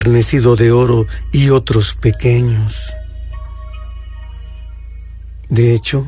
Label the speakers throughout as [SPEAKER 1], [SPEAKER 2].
[SPEAKER 1] guarnecido de oro y otros pequeños. De hecho,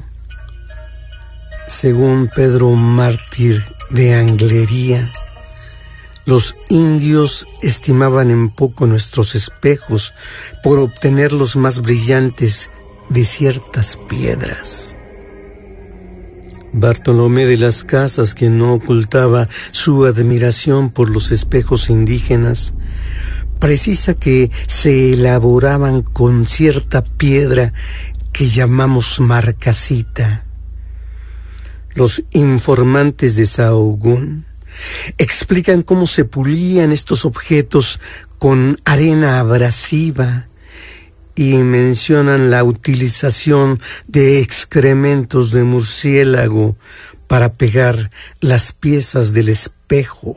[SPEAKER 1] según Pedro Mártir de Anglería, los indios estimaban en poco nuestros espejos por obtener los más brillantes de ciertas piedras. Bartolomé de las Casas, quien no ocultaba su admiración por los espejos indígenas, precisa que se elaboraban con cierta piedra que llamamos marcasita. Los informantes de Sahagún explican cómo se pulían estos objetos con arena abrasiva y mencionan la utilización de excrementos de murciélago para pegar las piezas del espejo.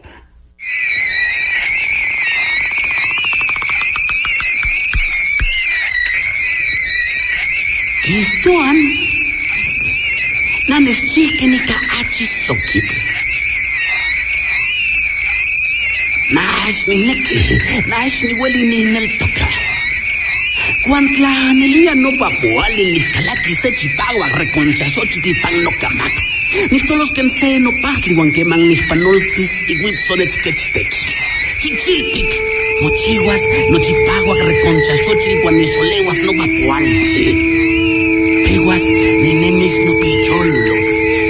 [SPEAKER 2] Kituan nanes chiquinica achisokit. Nash ni wali ni naltoka. Cuantla nelia no papuali ni calaki se chipagua reconcha xochitipang no camat. Ni todos los que ense no patli que man ni panoltis y wipsones quechtekis. Chichiltik. Mochihuas no chipagua reconcha xochitipang ni soleguas no papuali. Peguas ni nemis no picholo.